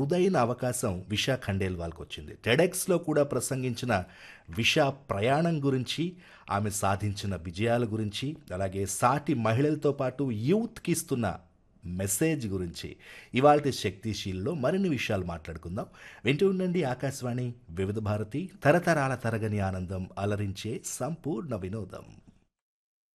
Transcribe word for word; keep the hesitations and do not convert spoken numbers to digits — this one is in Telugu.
అరుదైన అవకాశం విషా ఖండేల్వాల్కి వచ్చింది. టెడెక్స్లో కూడా ప్రసంగించిన విషా ప్రయాణం గురించి, ఆమె సాధించిన విజయాల గురించి, అలాగే సాటి మహిళలతో పాటు యూత్కి ఇస్తున్న మెసేజ్ గురించి ఇవాల్టి శక్తిశీల్లో మరిన్ని విషయాలు మాట్లాడుకుందాం. వింటూ ఉండండి ఆకాశవాణి వివిధ భారతి, తరతరాల తరగని ఆనందం, అలరించే సంపూర్ణ వినోదం.